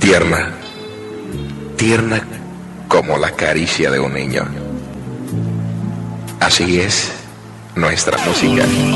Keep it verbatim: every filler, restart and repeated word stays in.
tierna, tierna como la caricia de un niño. Así es nuestra música.